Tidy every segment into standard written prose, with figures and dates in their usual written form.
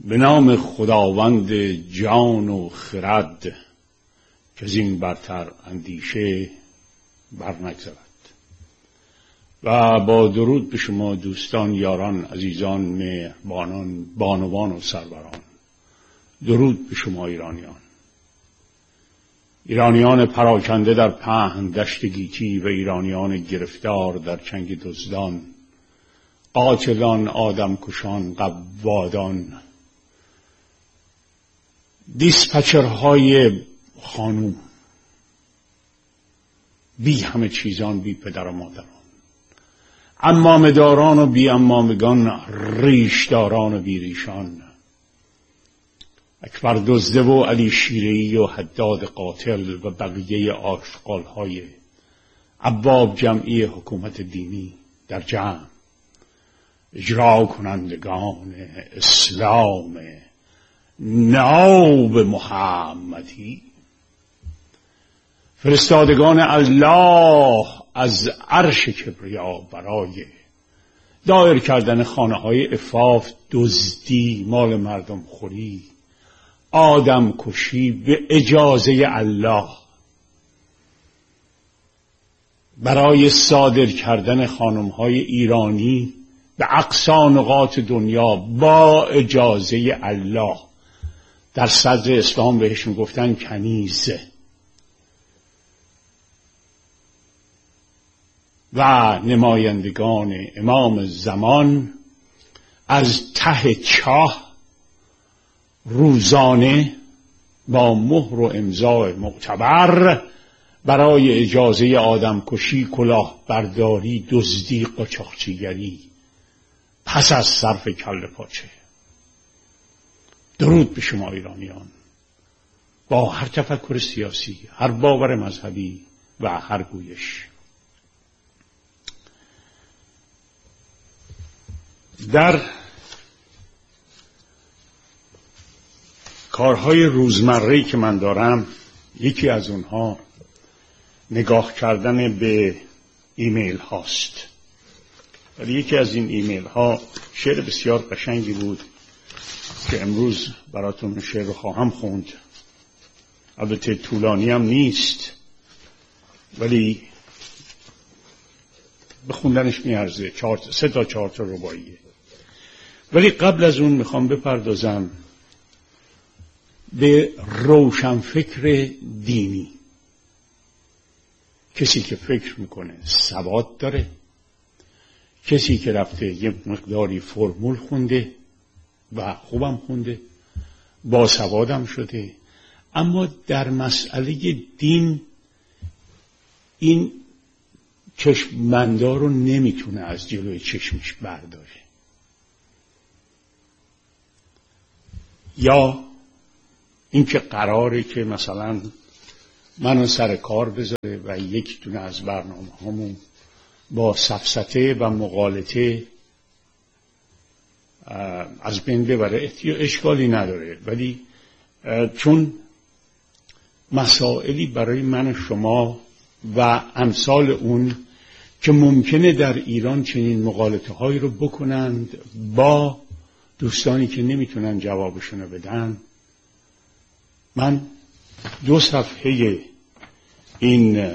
به نام خداوند جان و خرد که از این برتر اندیشه بر نگذرد. و با درود به شما دوستان، یاران، عزیزان، مهربانان، بانوان و سروران. درود به شما ایرانیان پراکنده در پهن دشت گیتی و ایرانیان گرفتار در چنگ دزدان، قاتلان، آدمکشان، قوادان، دیسپچرهای خانوم، بی همه چیزان، بی پدر و مادران، عمامه‌داران و بی عمامگان، ریشداران و بی ریشان، اکبر دزده و علی شیره‌ای و حداد قاتل و بقیه آشغال‌های ابواب جمعی حکومت دینی در جمع، اجرا کنندگان اسلام ناب محمدی، فرستادگان الله از عرش کبریا برای دایر کردن خانه‌های عفاف، دزدی، مال مردم خوری، آدم کشی به اجازه الله، برای صادر کردن خانم‌های ایرانی به اقصا نقاط دنیا با اجازه الله. در صدر اسلام بهشون گفتن کنیزه. و نمایندگان امام زمان از ته چاه روزانه با مهر و امضای معتبر برای اجازه آدمکشی، کلاهبرداری، دزدی، قاچاقچیگری پس از صرف کله پاچه. درود به شما ایرانیان، با هر تفکر سیاسی، هر باور مذهبی و هر گویش. در کارهای روزمره‌ای که من دارم، یکی از اونها نگاه کردن به ایمیل هاست. ولی یکی از این ایمیل ها شعر بسیار قشنگی بود که امروز براتون شعر رو خواهم خوند. البته طولانی هم نیست ولی به خوندنش میارزه. 3 تا 4 تا رباعیه. ولی قبل از اون میخوام بپردازم به روشنفکر دینی، کسی که فکر میکنه سواد داره، کسی که رفته یه مقداری فرمول خونده و خوبم خونده، با سوادم شده، اما در مسئله دین این چشم‌بندا رو نمیتونه از جلوی چشمش برداره، یا اینکه قراره که مثلا منو سر کار بذاره و یک دونه از برنامه هامون با سفسطه و مغالطه از بین ببره. اشکالی نداره، ولی چون مسائلی برای من و شما و امثال اون که ممکنه در ایران چنین مغالطه هایی رو بکنند با دوستانی که نمیتونن جوابشونو بدن، من 2 صفحه این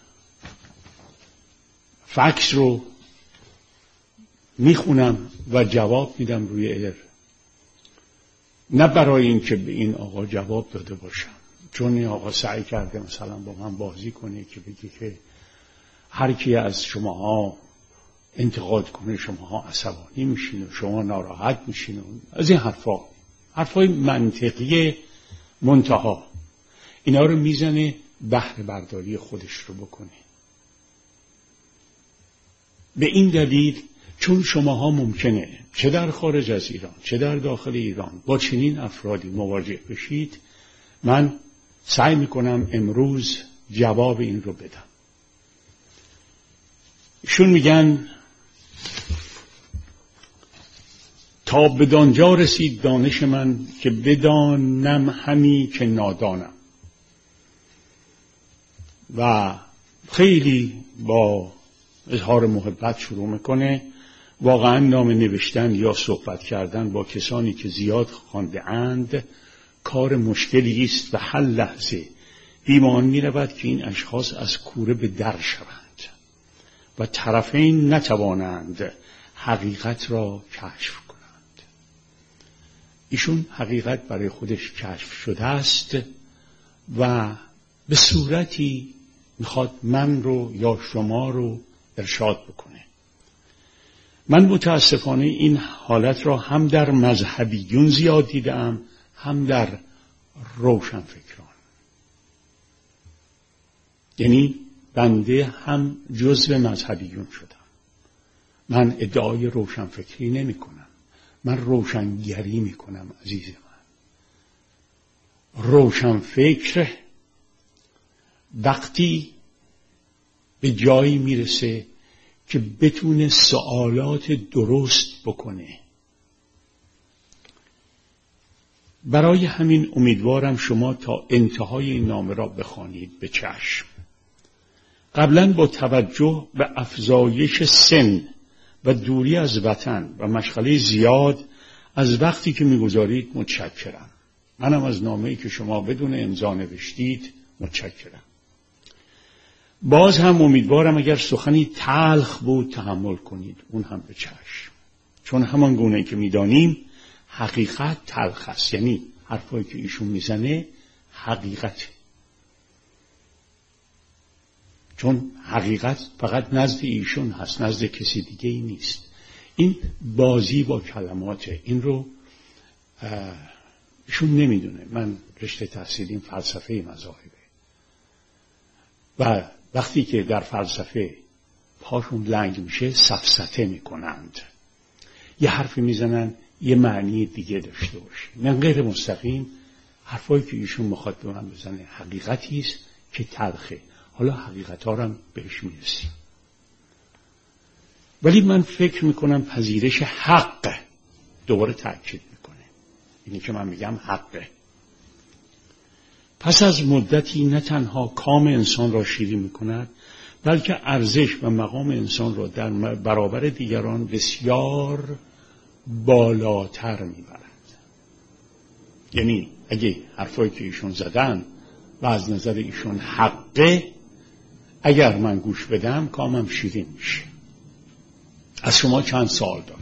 فکس رو میخونم و جواب میدم روی ایر. نه برای این که به این آقا جواب داده باشم، چون این آقا سعی کرده مثلا با من بازی کنه که بگه که هر کی از شماها انتقاد کنه شماها عصبانی میشین و شما ناراحت میشین و از این حرفای منطقی منتها اینا رو میزنه بهره برداری خودش رو بکنه. به این دلیل چون شماها ممکنه چه در خارج از ایران چه در داخل ایران با چنین افرادی مواجه بشید، من سعی میکنم امروز جواب این رو بدم. ایشون میگن تا بدانجا رسید دانش من که بدانم همی که نادانم. و خیلی با اظهار محبت شروع میکنه واقعا نام نوشتن یا صحبت کردن با کسانی که زیاد خوانده اند کار مشکلی است و هر لحظه ایمان می رود که این اشخاص از کوره به در شوند و طرفین نتوانند حقیقت را کشف کنند. ایشون حقیقت برای خودش کشف شده است و به صورتی میخواد من رو یا شما رو ارشاد بکنه. من متاسفانه این حالت را هم در مذهبیون زیاد دیدم، هم در روشنفکران. یعنی بنده هم جزو مذهبیون شدم. من ادعای روشنفکری نمی کنم، من روشنگری می کنم. عزیز من، روشنفکر وقتی به جایی میرسه که بتونه سوالات درست بکنه. برای همین امیدوارم شما تا انتهای این نامه را بخوانید به چشم. قبلا با توجه به افزایش سن و دوری از وطن و مشغله زیاد از وقتی که میگذارید متشکرم. منم از نامه‌ای که شما بدون امضا نوشتید متشکرم. باز هم امیدوارم اگر سخنی تلخ بود تحمل کنید، اون هم به چشم. چون همان گونه که میدانیم حقیقت تلخ است، یعنی حرفایی که ایشون میزنه حقیقت. چون حقیقت فقط نزد ایشون هست، نزد کسی دیگه ای نیست. این بازی با کلماته، این رو ایشون نمیدونه. من رشته تحصیلیم فلسفه مذاهبه و وقتی که در فلسفه پاشون لنگ میشه سفسطه میکنند، یه حرفی میزنن یه معنی دیگه داشته باشه. من غیر مستقیم حرفایی که ایشون میخواد به من بزنه حقیقتی است که تلخه. حالا حقیقت ها رو هم بهش میرسیم، ولی من فکر میکنم پذیرش حق دوباره تأکید میکنه. اینی که من میگم حقه. پس از مدتی نه تنها کام انسان را شیرین میکند، بلکه ارزش و مقام انسان را در برابر دیگران بسیار بالاتر میبرد. یعنی اگه حرفایی که ایشون زدن و از نظر ایشون حقه، اگر من گوش بدم کامم شیرین میشه. از شما چند سوال دارم.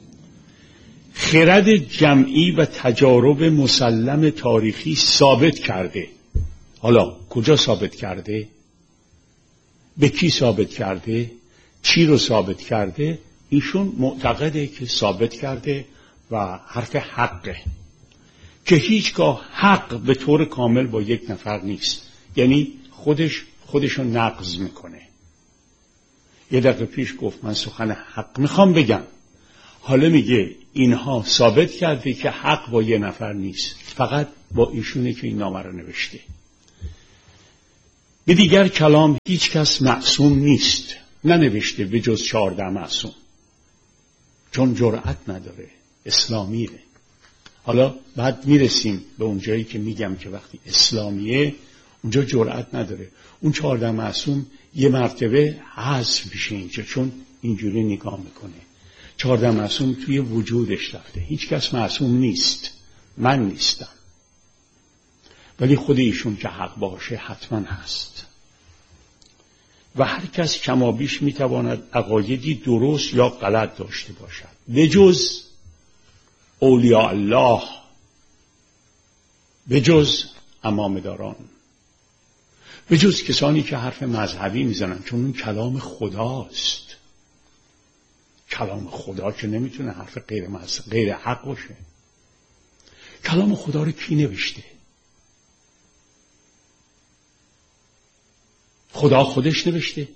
خرد جمعی و تجارب مسلم تاریخی ثابت کرده. حالا کجا ثابت کرده؟ به کی ثابت کرده؟ چی رو ثابت کرده؟ ایشون معتقده که ثابت کرده و حرف حقه، که هیچگاه حق به طور کامل با یک نفر نیست. یعنی خودشو نقض میکنه. یه دقیقه پیش گفت من سخن حق میخوام بگم، حالا میگه اینها ثابت کرده که حق با یه نفر نیست، فقط با ایشونه که این نامه رو نوشته. به دیگر کلام هیچ کس معصوم نیست، ننوشته به جز 14 معصوم، چون جرأت نداره، اسلامیه. حالا بعد میرسیم به اون جایی که میگم که وقتی اسلامیه اونجا جرأت نداره. اون 14 معصوم یه مرتبه حذف میشه اینجا، چون اینجوری نگاه میکنه. 14 معصوم توی وجودش رفته. هیچ کس معصوم نیست، من نیستم، ولی خود ایشون که حق باشه حتما هست. و هر کس کمابیش میتواند عقایدی درست یا غلط داشته باشد، به جز اولیاء الله، به جز امامداران، به جز کسانی که حرف مذهبی میزنن، چون اون کلام خداست. کلام خدا که نمیتونه حرف غیر حق باشه. کلام خدا رو کی نوشته؟ خدا خودش نوشته؟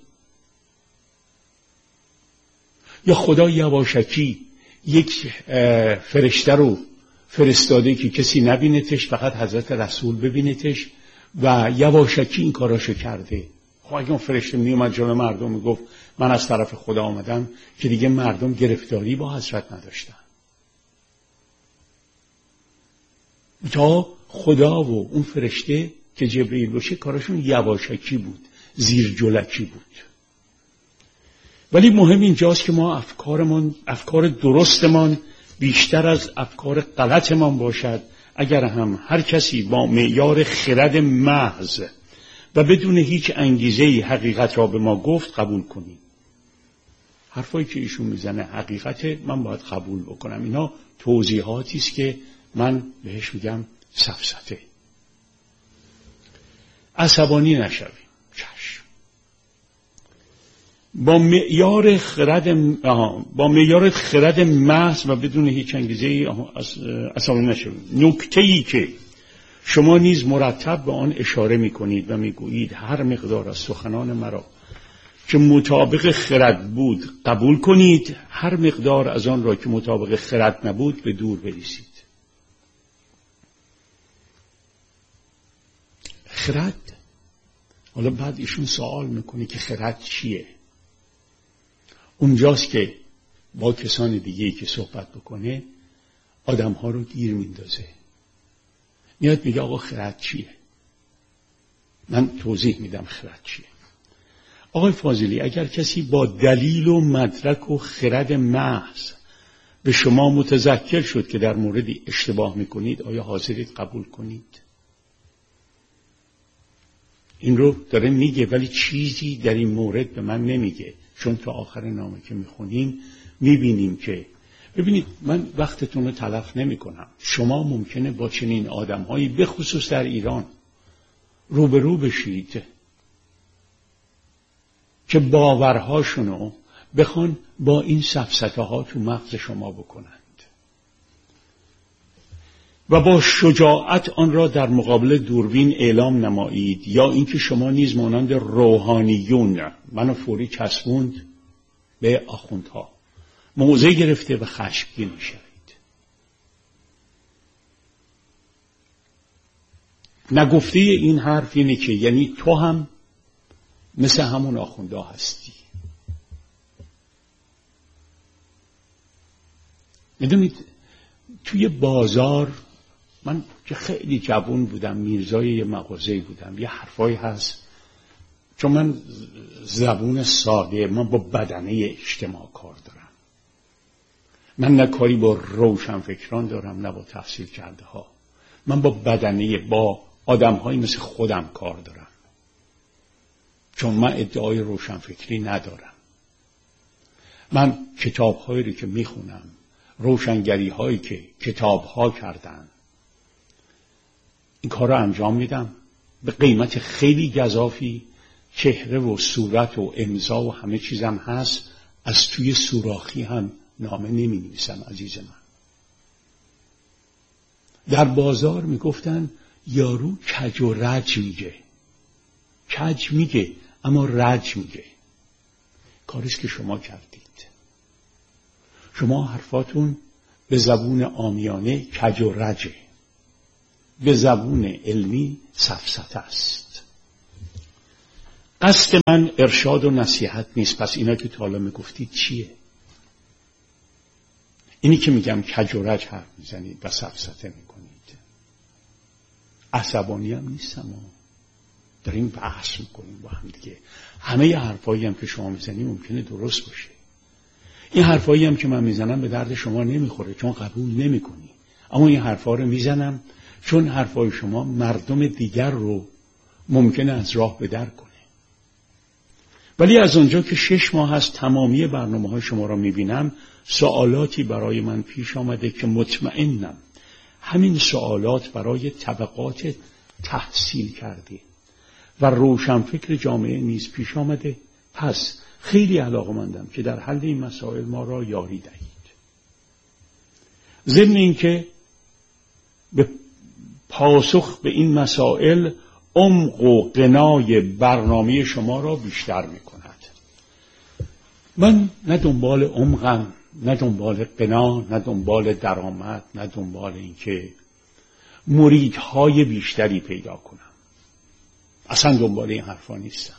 یا خدا یواشکی یک فرشته رو فرستاده که کسی نبینتش، فقط حضرت رسول ببینتش و یواشکی این کاراشو کرده؟ خب اگه اون فرشته میومد جلوی مردم میگفت من از طرف خدا آمدم، که دیگه مردم گرفتاری با حضرت نداشتن. تا خدا و اون فرشته که جبرئیل باشه کاراشون یواشکی بود، زیر جلکی بود. ولی مهم اینجاست که ما افکار درستمان بیشتر از افکار غلطمان باشد. اگر هم هر کسی با معیار خرد محض و بدون هیچ انگیزه‌ای حقیقت را به ما گفت قبول کنیم. حرفایی که ایشون میزنه حقیقت، من باید قبول بکنم. اینا توضیحاتی است که من بهش میگم سفسطه. عصبانی نشویم. چشم. با معیار خرد محض و بدون هیچ انگیزه‌ای عصبانی نشویم. نکته‌ای که شما نیز مرتب به آن اشاره می‌کنید و می‌گویید هر مقدار از سخنان مرا که مطابق خرد بود قبول کنید، هر مقدار از آن را که مطابق خرد نبود به دور بریزید. خرد. حالا بعد ایشون سوال میکنه که خرد چیه؟ اونجاست که با کسان دیگه‌ای که صحبت بکنه آدم‌ها رو گیر میندازه. میاد میگه آقا خرد چیه؟ من توضیح میدم خرد چیه. آقای فاضلی، اگر کسی با دلیل و مدرک و خرد محض به شما متذکر شد که در موردی اشتباه میکنید، آیا حاضرید قبول کنید؟ این رو داره میگه، ولی چیزی در این مورد به من نمیگه. چون تا آخر نامه که میخونیم میبینیم که ببینید من وقتتون رو تلف نمی کنم. شما ممکنه با چنین آدم‌هایی به خصوص در ایران روبرو بشید که باورهاشونو بخوان با این سفسطه ها تو مغز شما بکنند و با شجاعت آن را در مقابل دوربین اعلام نمایید، یا اینکه شما نیز مانند روحانیون منو فوری چسبوند به آخوندها، موضع گرفته و خشمگین میشوید. نگفته این حرف اینه که یعنی تو هم مثل همون آخوندا هستی. میدونید توی بازار، من که خیلی جوان بودم، میرزای یه مغازه‌ای بودم، یه حرفایی هست، چون من زبون ساده، من با بدنه اجتماع کار دارم. من نه کاری با روشنفکران دارم نه با تحصیل کرده ها. من با بدنه، با آدم‌هایی مثل خودم کار دارم، چون من ادعای روشنفکری ندارم. من کتاب‌هایی رو که میخونم، روشنگری‌هایی که کتاب‌ها کردن، این کار رو انجام میدم به قیمت خیلی گزافی. چهره و صورت و امضا و همه چیزم هست. از توی سوراخی هم نامه نمی نویسم عزیز من. در بازار میگفتن یارو کج و رج میگه. کج میگه اما رج میگه. کاریست که شما کردید. شما حرفاتون به زبون عامیانه کج و رجه، به زبون علمی سفسطه است. قصد من ارشاد و نصیحت نیست. پس اینا که تا حالا میگفتید چیه؟ اینی که میگم کج و رج حرف میزنید و سفسطه میکنید. عصبانی هم نیستم، داریم بحث میکنیم با هم دیگه. همه حرفایی هم که شما میزنید ممکنه درست باشه. این حرفایی هم که من میزنم به درد شما نمیخوره چون قبول نمیکنی. اما این حرفا رو میزنم چون حرفای شما مردم دیگر رو ممکنه از راه به در کنه. ولی از اونجا که 6 ماه هست تمامی برنامه‌های شما را میبینم، سوالاتی برای من پیش آمده که مطمئنم همین سوالات برای طبقات تحصیل کرده و روشنفکر جامعه نیز پیش آمده. پس خیلی علاقه‌مندم که در حل این مسائل ما را یاری دهید. ضمن اینکه به پاسخ به این مسائل عمق و غنای برنامه شما را بیشتر می‌کند. من نه دنبال عمقم، نه دنبال غنا، نه دنبال درآمد، نه دنبال اینکه مریدهای بیشتری پیدا کنم. اصلا دنبال این حرفا نیستم.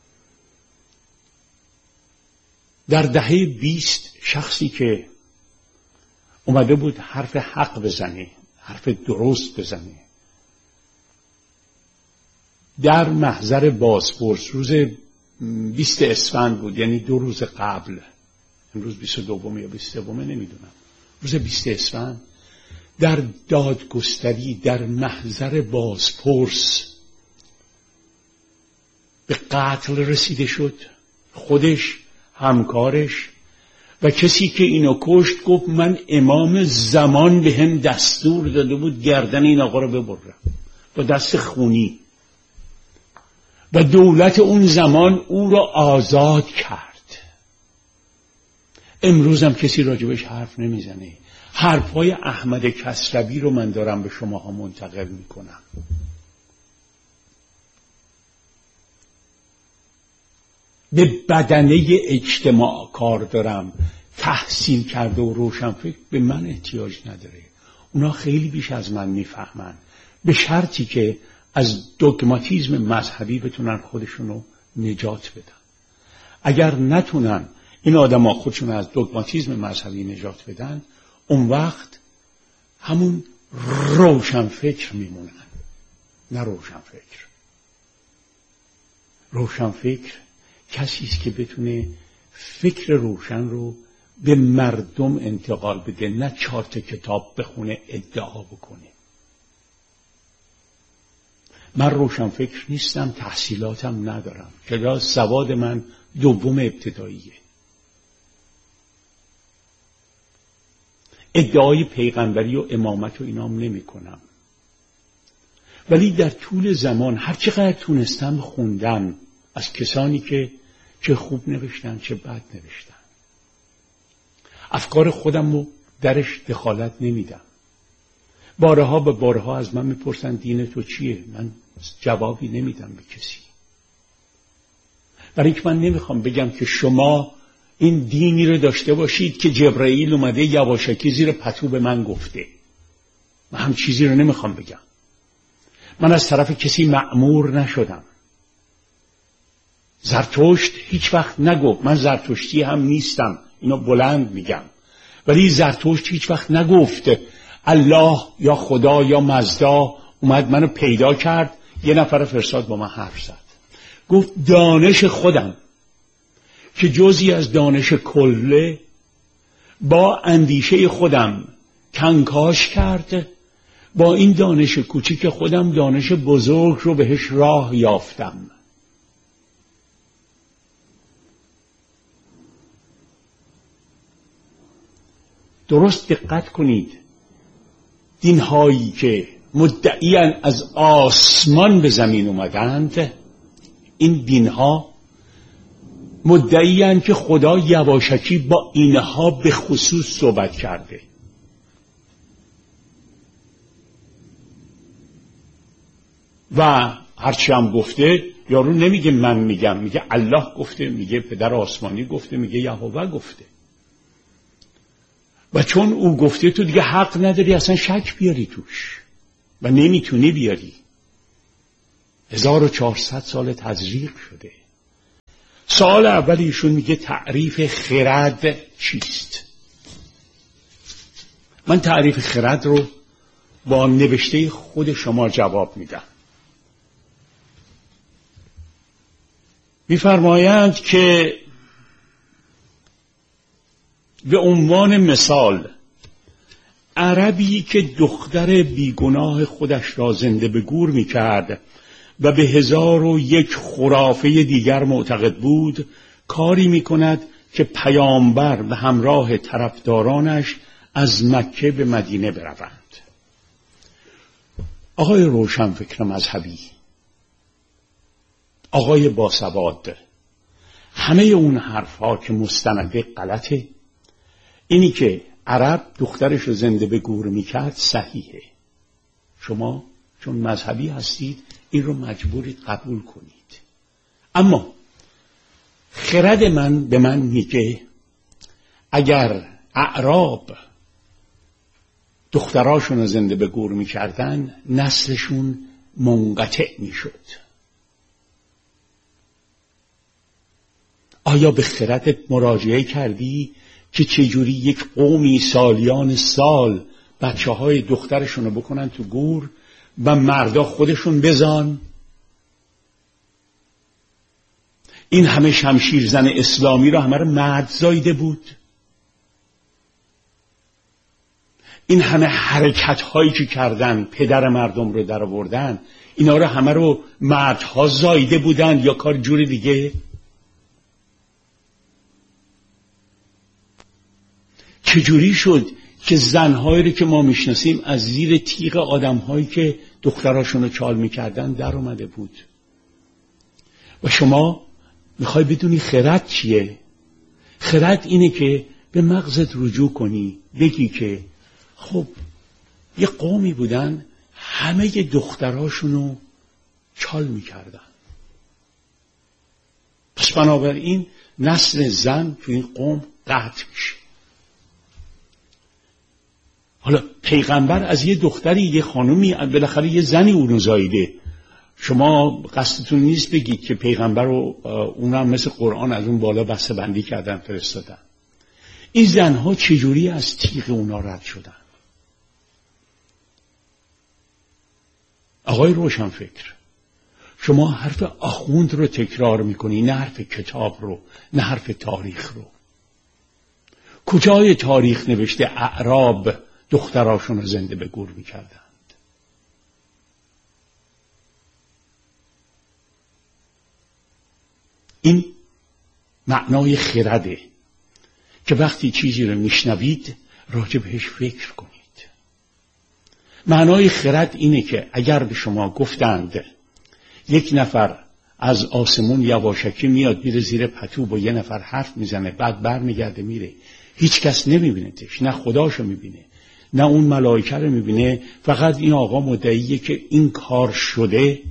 در دهه 20 شخصی که اومده بود حرف حق بزنه، حرف درست بزنه، در محضر بازپرس روز 20 اسفند بود، یعنی 2 روز قبل، امروز 22 یا 23 نمیدونم، روز 20 اسفند در دادگستری در محضر بازپرس به قتل رسیده شد. خودش، همکارش و کسی که اینو کشت گفت من امام زمان به هم دستور داده بود گردن این آقا رو ببرم با دست خونی، و دولت اون زمان او را آزاد کرد. امروز هم کسی راجبش حرف نمیزنه. حرفای احمد کسروی رو من دارم به شماها منتقل میکنم. به بدنه اجتماع کار دارم، تحصیل کرده و روشنفکر به من احتیاج نداره. اونا خیلی بیش از من میفهمن، به شرطی که از دوگماتیزم مذهبی بتونن خودشونو نجات بدن. اگر نتونن این آدما خودشون از دوگماتیزم مذهبی نجات بدن، اون وقت همون روشنفکر میمونن. نه روشنفکر. روشنفکر کسی است که بتونه فکر روشن رو به مردم انتقال بده، نه 4 کتاب بخونه ادعا بکنه. من روشنفکر نیستم، تحصیلاتم ندارم، کلاس سواد من 2 ابتداییه. ادعای پیغمبری و امامت و اینام نمی کنم. ولی در طول زمان هر چقدر تونستم خوندم از کسانی که چه خوب نوشتن چه بد نوشتن. افکار خودم رو درش دخالت نمیدم. بارها به بارها از من میپرسن دین تو چیه؟ من جوابی نمیدم به کسی. برای اینکه من نمیخوام بگم که شما این دینی رو داشته باشید که جبرئیل اومده یواشکی زیر پتو به من گفته. من هم چیزی رو نمیخوام بگم. من از طرف کسی مأمور نشدم. زرتشت هیچ وقت نگفت، من زرتشتی هم نیستم، اینو بلند میگم، ولی زرتشت هیچ وقت نگفت الله یا خدا یا مزدا اومد منو پیدا کرد، یه نفر فرستاد با من حرف زد. گفت دانش خودم که جزئی از دانش کله با اندیشه خودم کنکاش کرد، با این دانش کوچیک خودم دانش بزرگ رو بهش راه یافتم. درست دقت کنید، دین‌هایی که مدعیان از آسمان به زمین اومدند، این دین‌ها مدعیان که خدا یواشکی با اینها به خصوص صحبت کرده. و هرچی هم گفته، یارو نمیگه من میگم، میگه الله گفته، میگه پدر آسمانی گفته، میگه یهوه گفته. و چون او گفته تو دیگه حق نداری اصلا شک بیاری توش و نمیتونی بیاری. 1400 سال تزریق شده. سال اول ایشون میگه تعریف خرد چیست؟ من تعریف خرد رو با نوشته خود شما جواب میدم. میفرمایند که به عنوان مثال عربی که دختر بیگناه خودش را زنده به گور میکرد و به 1001 خرافه دیگر معتقد بود، کاری میکند که پیامبر به همراه طرفدارانش از مکه به مدینه بروند. آقای روشنفکر مذهبی، آقای باسواد، همه اون حرفها که مستنده غلطه. اینی که عرب دخترش رو زنده به گور میکرد صحیحه. شما چون مذهبی هستید این رو مجبورید قبول کنید. اما خرد من به من میگه اگر اعراب دختراشون رو زنده به گور میکردن نسلشون منقطع میشد. آیا به خردت مراجعه کردی که چجوری یک قومی سالیان سال بچه های دخترشون رو بکنن تو گور و مردا خودشون بزان؟ این همه شمشیرزن اسلامی را همه را مرد زایده بود. این همه حرکت هایی که کردن پدر مردم رو در آوردن، اینا رو همه رو مردها زایده بودن یا کار جور دیگه؟ چجوری شد که زنهایی رو که ما میشناسیم از زیر تیغ آدمهایی که دختراشون رو چال میکردن در اومده بود؟ و شما میخوای بدونی خرد چیه؟ خرد اینه که به مغزت رجوع کنی، بگی که خب یه قومی بودن همه دختراشونو چال میکردن، پس بنابراین نسل زن تو این قوم قطع میشه. حالا پیغمبر از یه دختری، یه خانومی، بالاخره یه زنی اونو زایده. شما قصدتون نیست بگید که پیغمبر رو اونم مثل قرآن از اون بالا بسته بندی کردن فرستادن. این زنها چجوری از تیغ اونا رد شدن؟ آقای روشنفکر، شما حرف آخوند رو تکرار میکنی، نه حرف کتاب رو، نه حرف تاریخ رو. کجای تاریخ نوشته اعراب دختراشون رو زنده به گور میکردند؟ این معنای خرده که وقتی چیزی رو میشنوید راجع بهش فکر کنید. معنای خرد اینه که اگر به شما گفتند یک نفر از آسمون یواشکی میاد میره زیر پتو با یه نفر حرف میزنه، بعد برمیگرده میره، هیچ کس نمیبینتش، نه خداشو میبینه نه اون ملائکه رو میبینه، فقط این آقا مدعیه که این کار شده،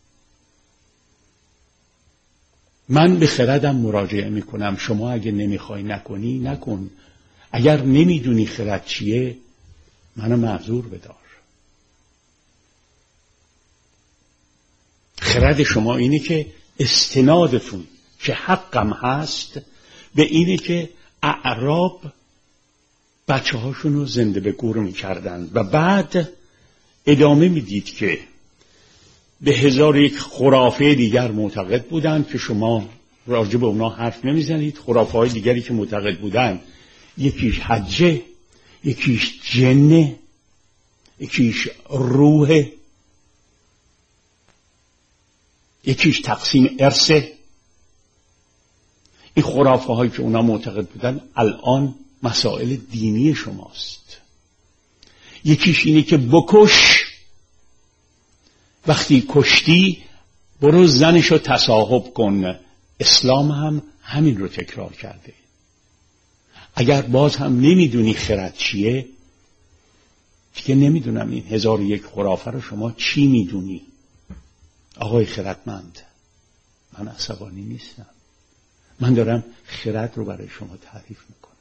من به خردم مراجعه میکنم. شما اگه نمیخوای نکنی نکن. اگر نمیدونی خرد چیه منو معذور بدار. خرد شما اینه که استنادتون که حقم هست به اینه که اعراب بچه هاشون رو زنده به گور میکردن و بعد ادامه میدید که به 1001 خرافه دیگر معتقد بودن که شما راجع به اونا حرف نمیزنید. خرافه های دیگری که معتقد بودن یکیش حجه، یکیش جنه، یکیش روحه، یکیش تقسیم ارثه. این خرافه هایی که اونا معتقد بودن الان مسائل دینی شماست. یکیش اینه که بکش، وقتی کشتی برو زنشو تصاحب کن. اسلام هم همین رو تکرار کرده. اگر باز هم نمیدونی خرد چیه، دیگه نمیدونم این 1001 خرافه رو شما چی میدونی. آقای خردمند، من عصبانی نیستم، من دارم خرد رو برای شما تعریف میکنم.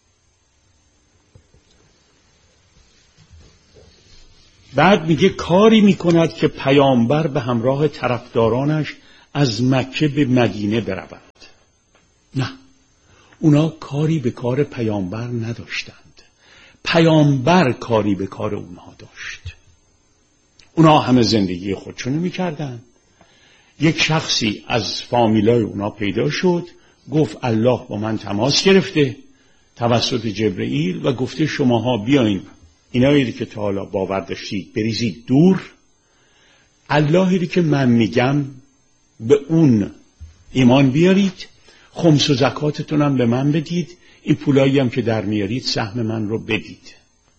بعد میگه کاری میکند که پیامبر به همراه طرفدارانش از مکه به مدینه برود. نه، اونا کاری به کار پیامبر نداشتند، پیامبر کاری به کار اونها داشت. اونا همه زندگی خودشونو میکردن. یک شخصی از فامیلای اونا پیدا شد، گفت الله با من تماس گرفته توسط جبرئیل و گفته شماها بیاین اینایی که تا حالا باور داشتید بریزید دور، اللهی که من میگم به اون ایمان بیارید، خمس و زکاتتون هم به من بدید، این پولایی هم که در میارید سهم من رو بدید.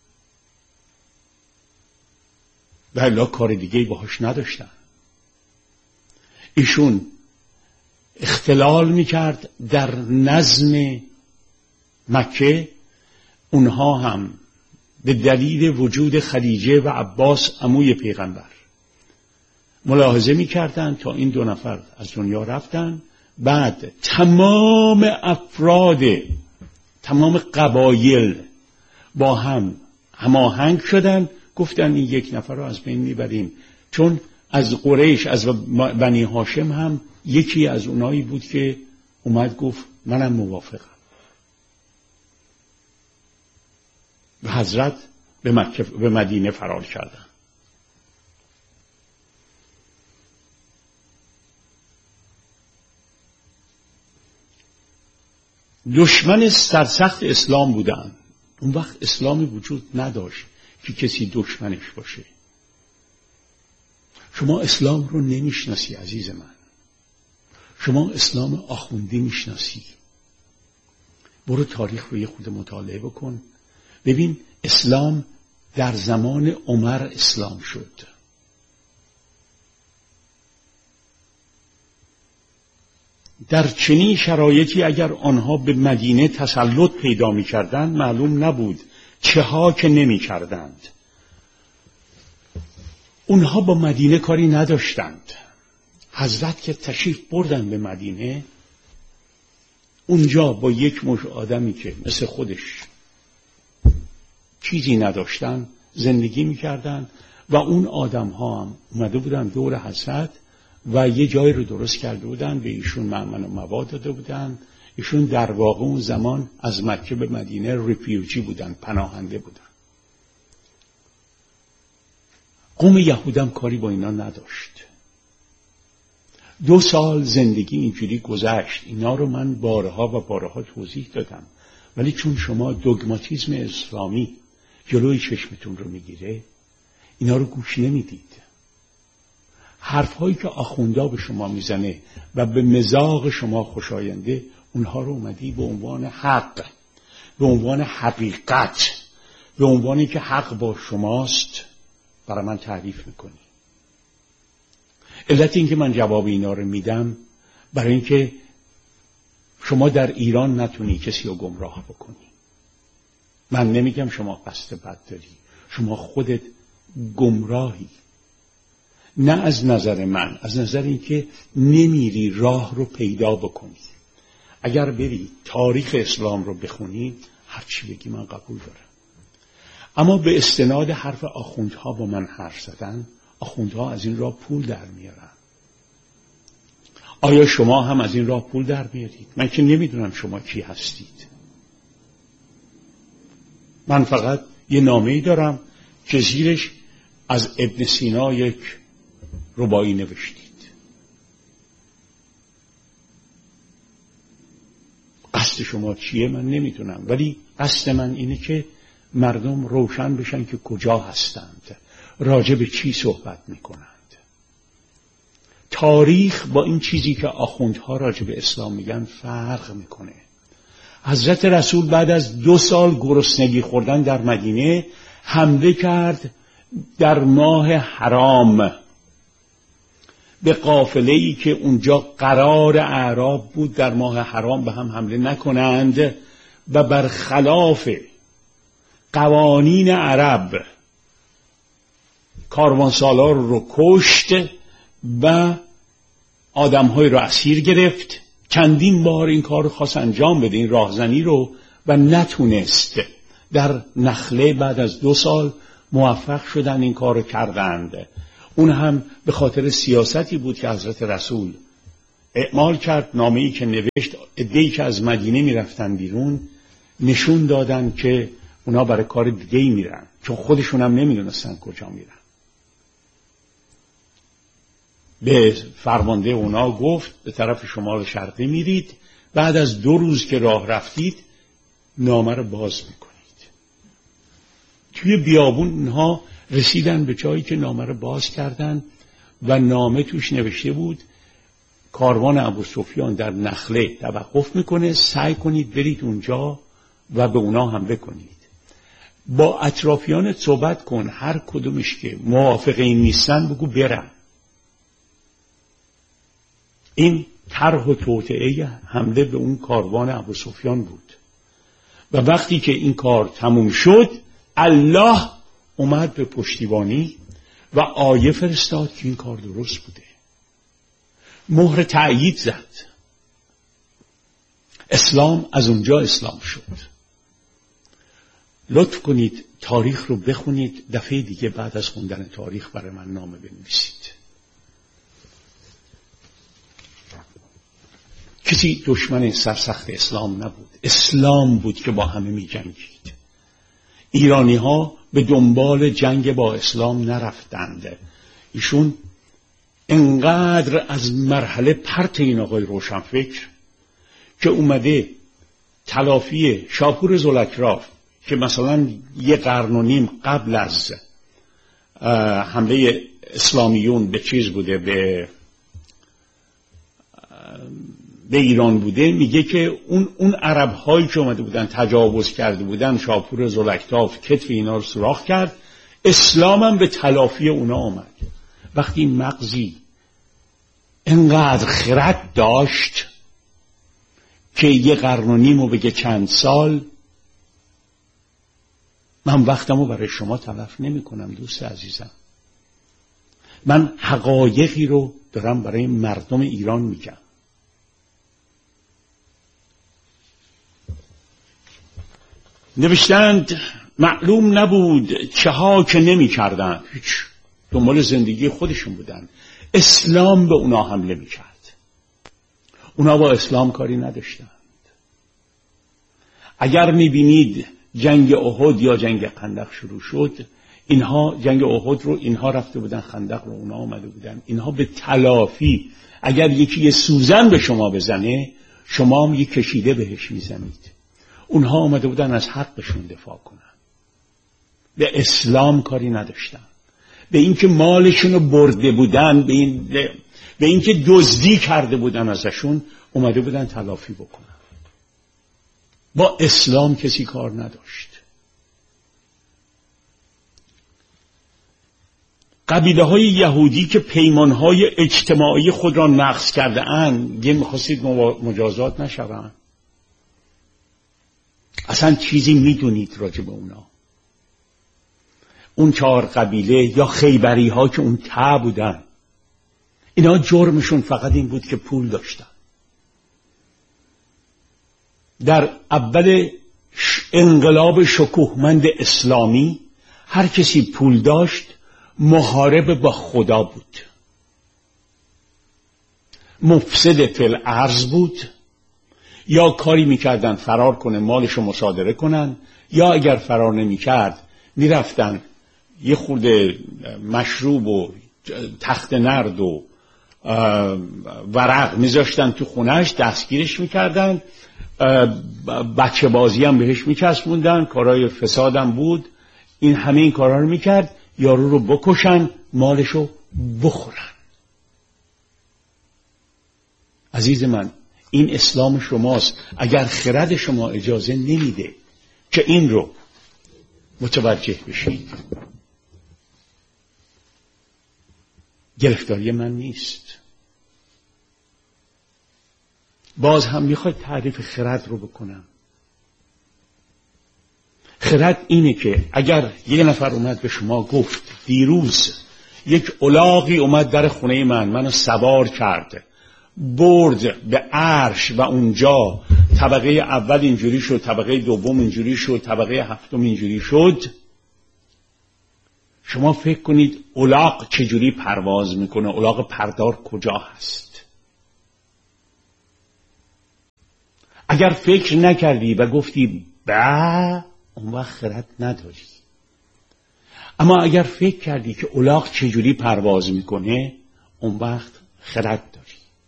و الله کار دیگه باهاش نداشتن. ایشون اختلال میکرد در نظم مکه. اونها هم به دلیل وجود خدیجه و عباس عموی پیغمبر ملاحظه میکردن تا این 2 نفر از دنیا رفتن. بعد تمام افراد، تمام قبایل با هم هماهنگ شدن، گفتن این 1 نفر رو از بین میبریم. چون از قریش، از بنی هاشم هم یکی از اونایی بود که اومد گفت منم موافقم. و حضرت به مدینه فرار کردن. دشمن سرسخت اسلام بودن. اون وقت اسلامی وجود نداشت که کسی دشمنش باشه. شما اسلام رو نمیشناسی عزیز من. شما اسلام آخوندی میشناسی. برو تاریخ رو یه خود مطالعه بکن. ببین اسلام در زمان عمر اسلام شد. در چنین شرایطی اگر آنها به مدینه تسلط پیدا می کردند معلوم نبود چه ها که نمی کردند. اونها با مدینه کاری نداشتند. حضرت که تشریف بردن به مدینه، اونجا با یک مش آدمی که مثل خودش چیزی نداشتن زندگی میکردن و اون آدم ها هم اومده بودن دور حضرت و یه جایی رو درست کرده بودن، به ایشون مأمن و مواد داده بودن. ایشون در واقع اون زمان از مکه به مدینه ریفیوجی بودن، پناهنده بودن. قوم یهودم کاری با اینا نداشت. 2 سال زندگی اینجوری گذشت. اینا رو من بارها و بارها توضیح دادم، ولی چون شما دوگماتیسم اسلامی جلوی چشمتون رو میگیره، اینا رو گوش نمیدید. حرفهایی که آخوندا به شما میزنه و به مذاق شما خوشاینده، اونها رو اومدی به عنوان حق، به عنوان حقیقت، به عنوانی که حق با شماست برای من تعریف میکنی. علت این که من جواب اینا رو میدم برای اینکه شما در ایران نتونی کسی رو گمراه بکنی. من نمیگم شما قصد بد داری، شما خودت گمراهی. نه از نظر من، از نظر اینکه نمیری راه رو پیدا بکنی. اگر بری تاریخ اسلام رو بخونی، هر چی بگی من قبول دارم. اما به استناد حرف آخوندها با من حرف زدن، آخوندها از این راه پول در میارن. آیا شما هم از این راه پول در میارید؟ من که نمیدونم شما کی هستید. من فقط یه نامه‌ای دارم که زیرش از ابن سینا یک رباعی نوشتید. قصد شما چیه من نمیدونم، ولی قصد من اینه که مردم روشن بشن که کجا هستند، راجع به چی صحبت میکنند. تاریخ با این چیزی که آخوندها راجع به اسلام میگن فرق میکنه. حضرت رسول بعد از 2 سال گرسنگی خوردن در مدینه حمله کرد در ماه حرام به قافله‌ای که اونجا قرار اعراب بود در ماه حرام به هم حمله نکنند و برخلاف قوانین عرب کاروانسالار رو کشت و آدم‌های رو اسیر گرفت. چندین بار این کار رو خواست انجام بده، این راهزنی رو، و نتونست. در نخله بعد از 2 سال موفق شدن این کار رو کردند. اون هم به خاطر سیاستی بود که حضرت رسول اعمال کرد. نامه‌ای که نوشت، عده‌ای که از مدینه میرفتن بیرون نشون دادن که اونا برای کار دیگه‌ای میرن، چون خودشون هم نمیدونستن کجا میرن. به فرمانده اونا گفت به طرف شمال شرقی میرید، بعد از 2 روز که راه رفتید نامه رو باز میکنید. توی بیابون اونها رسیدن به جایی که نامه رو باز کردن و نامه توش نوشته بود کاروان ابوسفیان در نخله توقف میکنه، سعی کنید برید اونجا و به اونا حمله کنید. با اطرافیانت صحبت کن، هر کدومش که موافق این نیستن بگو برن. این طرح و توطئه حمله به اون کاروان ابوسفیان بود. و وقتی که این کار تموم شد، الله اومد به پشتیبانی و آیه فرستاد که این کار درست بوده. مهر تأیید زد. اسلام از اونجا اسلام شد. لطف کنید تاریخ رو بخونید، دفعه دیگه بعد از خوندن تاریخ برای من نامه بنویسید. کسی دشمن سرسخت اسلام نبود. اسلام بود که با همه می جنگید. ایرانی ها به دنبال جنگ با اسلام نرفتند. ایشون انقدر از مرحله پرت این آقای روشنفکر که اومده تلافی شاپور زلکراف که مثلا 1.5 قرن قبل از حمله اسلامیون به چیز بوده، به ایران بوده، میگه که اون عرب هایی که اومده بودن تجاوز کرده بودن، شاپور زلکراف کتف اینا رو سوراخ کرد، اسلام هم به تلافی اونا آمد. وقتی مغزی انقدر خرد داشت که 1.5 قرن و بگه چند سال، من وقتمو برای شما تلف نمی کنم دوست عزیزم. من حقایقی رو دارم برای مردم ایران میگم. نوشتند معلوم نبود چه ها که نمی کردن، هیچ، دنبال زندگی خودشون بودن. اسلام به اونا حمله می کرد. اونا با اسلام کاری نداشتند. اگر می بینید جنگ احد یا جنگ خندق شروع شد، اینها جنگ احد رو اینها رفته بودن، خندق رو اونا آمده بودن. اینها به تلافی، اگر یکی یه سوزن به شما بزنه، شما هم یه کشیده بهش میزنید. اونها آمده بودن از حقشون دفاع کنن. به اسلام کاری نداشتن. به اینکه مالشون رو برده بودن، به اینکه دزدی کرده بودن ازشون، اومده بودن تلافی بکنن. با اسلام کسی کار نداشت. قبیله های یهودی که پیمان های اجتماعی خود را نقض کرده اند، یه میخواستید مجازات نشوند. اصلا چیزی میدونید راجع به اونا؟ اون 4 قبیله یا خیبری ها که اون ته بودن، اینا جرمشون فقط این بود که پول داشتن. در اول انقلاب شکوهمند اسلامی هر کسی پول داشت محارب با خدا بود، مفسد فی الارض بود. یا کاری میکردن فرار کنه، مالشو مصادره کنن، یا اگر فرار نمیکرد میرفتن یه خورده مشروب و تخت نرد و ورق میذاشتن تو خونهش، دستگیرش میکردن، بچه بازی هم بهش میچسبوندن، کارهای فسادم بود. این همه این کارها رو میکرد، یارو رو بکشن، مالشو بخورن. عزیز من، این اسلام شماست. اگر خرد شما اجازه نمیده که این رو متوجه بشید، گرفتاری من نیست. باز هم میخواید تعریف خرد رو بکنم. خرد اینه که اگر یه نفر اومد به شما گفت دیروز یک الاغی اومد در خونه منو سوار کرد، برد به عرش و اونجا طبقه اول اینجوری شد، طبقه دوم اینجوری شد، طبقه هفتم اینجوری شد، شما فکر کنید الاغ چجوری پرواز میکنه؟ الاغ پردار کجا هست؟ اگر فکر نکردی و گفتی با، اون وقت خرد نداری. اما اگر فکر کردی که الاغ چجوری پرواز میکنه، اون وقت خرد داری.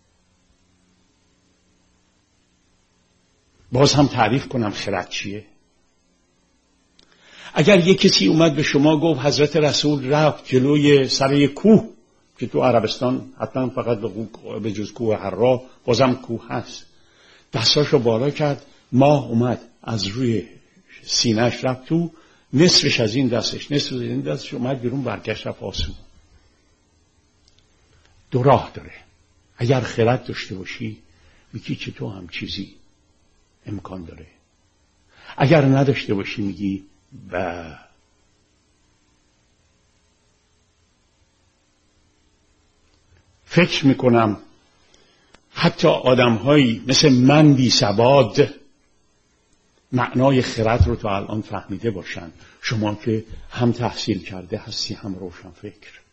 باز هم تعریف کنم خرد چیه. اگر یک کسی اومد به شما گفت حضرت رسول رفت جلوی سر یک کوه که تو عربستان حتما فقط به جز کوه حرا بازم کوه هست، دستاشو بالا کرد، ماه اومد از روی سینه‌اش رفت تو، نصفش از این دستش، نصف از این دستش اومد بیرون، برگشت رفت آسمون. 2 راه داره. اگر خرد داشته باشی میگی که تو هم چیزی امکان داره. اگر نداشته باشی میگی با. فکر میکنم حتی آدم‌هایی مثل من بی سواد معنای خرد رو تا الان فهمیده باشن. شما که هم تحصیل کرده هستی، هم روشن فکر.